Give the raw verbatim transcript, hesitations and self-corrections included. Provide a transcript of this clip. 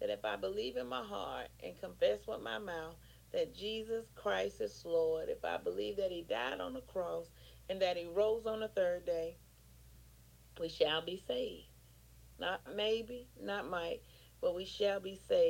that if I believe in my heart and confess with my mouth that Jesus Christ is Lord, if I believe that he died on the cross and that he rose on the third day, we shall be saved. Not maybe, not might, but we shall be saved.